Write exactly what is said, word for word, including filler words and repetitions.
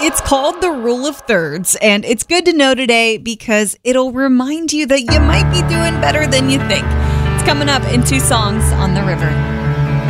It's called the Rule of Thirds, and it's good to know today because it'll remind you that you might be doing better than you think. It's coming up in two songs on the river.